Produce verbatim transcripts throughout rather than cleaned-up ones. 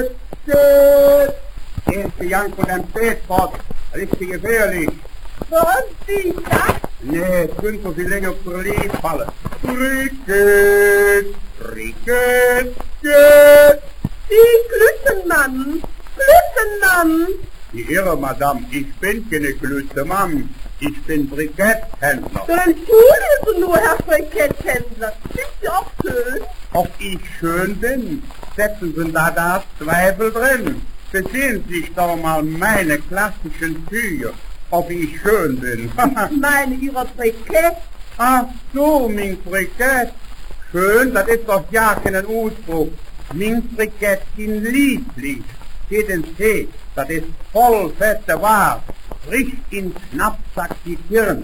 Tschüss. Gehen Sie Janko dein Skateboard. Richtig gefährlich. Was ist das? Nee, es können so viel länger auf der Lied fallen. Cricket, Cricket, Cricket. Die Glüttenmann. Glüttenmann. Die Irre, Madame, ich bin keine Glüttemann. Ich bin Briketthändler. Dann tun Sie nur, Herr Briketthändler. Sind Sie auch schön? Ob ich schön bin, setzen Sie da da Zweifel drin. Besehen Sie sich doch mal meine klassischen Züge, ob ich schön bin. Ich meine Ihre Brikett. Ach so, mein Brikett. Schön, das ist doch ja kein Ausdruck. Mein Brikett sind lieblich. Geht ins Tee, das ist voll fette Ware. Frisch in Schnappsack die Kirn.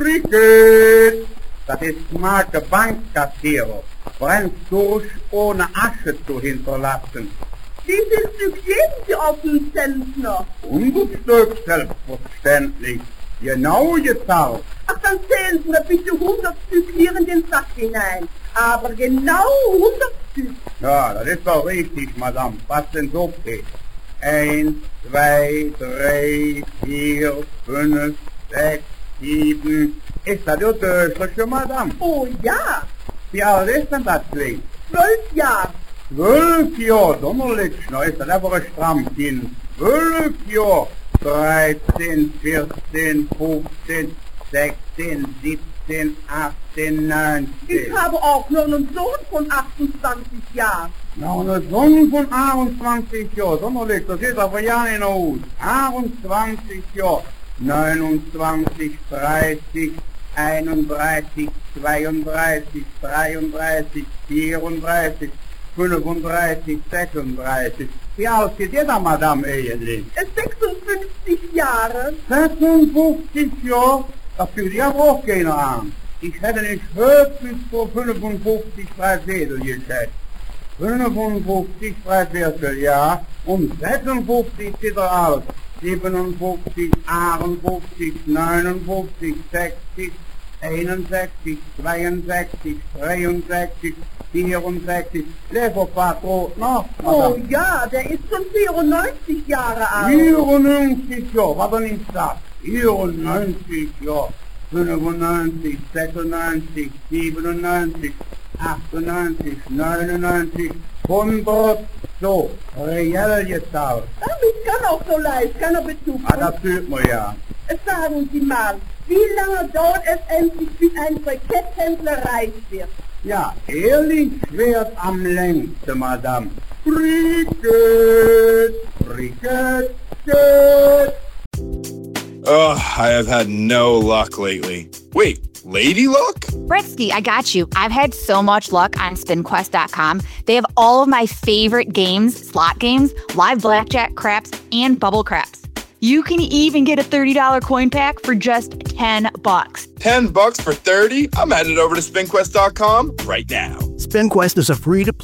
Brikett. Das ist Marke Bankkassierer. Brennt durch, ohne Asche zu hinterlassen. Wie viel Stück geben Sie auf den Zentner? hundert Stück, selbstverständlich. Genau gezahlt. Ach, dann zählen Sie mir bitte hundert Stück hier in den Sack hinein. Aber genau hundert Stück. Ja, das ist doch richtig, Madame. Was denn so geht? Eins, zwei, drei, vier, fünf, sechs, sieben. Ist das Ihr Döscherchen, Madame? Oh ja, Wie alt ist denn das Kind? zwölf Jahre. Zwölf Jahre, Donnerlitzschner, ist das einfach ein Strammkind. Zwölf Jahre. Dreizehn, vierzehn, fünfzehn, sechzehn, siebzehn, achtzehn, neunzehn. Ich habe auch nur einen Sohn von achtundzwanzig Jahren. Na, eine Sonne von achtundzwanzig Jahren, Donnerlicht, das sieht aber ja nicht aus. achtundzwanzig Jahre, neunundzwanzig, dreißig, einunddreißig, zweiunddreißig, dreiunddreißig, vierunddreißig, fünfunddreißig, sechsunddreißig. Wie alt ist ihr da, Madame, eigentlich? sechsundfünfzig Jahre. sechsundfünfzig Jahre? Das fühlt ja auch keiner an. Ich hätte nicht höchstens vor fünfundfünfzig Dreiviertel geschätzt. fünfundfünfzig Dreiviertel, ja. Und sechsundfünfzig sieht er aus. siebenundfünfzig, achtundfünfzig, neunundfünfzig, sechzig, einundsechzig, zweiundsechzig, dreiundsechzig, vierundsechzig. Leverpatron noch, Oh Madame. ja, der ist schon vierundneunzig Jahre alt. vierundneunzig Jahre, was er nicht sagt. vierundneunzig Jahre, fünfundneunzig, sechsundneunzig, siebenundneunzig, achtundneunzig, neunundneunzig, hundert, so, reell gezahlt. Damit kann auch so leicht, kann er Bezug. Ah, das fühlt man ja. Sagen Sie mal, wie lange dauert es endlich, bis ein Briketthändler reich wird? Ja, ehrlich schwert am längsten, Madame. Bricket, Bricket, Bricket. Ugh, I have had no luck lately. Wait, lady luck? Britsky, I got you. I've had so much luck on spin quest dot com. They have all of my favorite games, slot games, live blackjack, craps, and bubble craps. You can even get a thirty dollars coin pack for just ten bucks. ten bucks for thirty? I'm headed over to spin quest dot com right now. SpinQuest is a free-to-play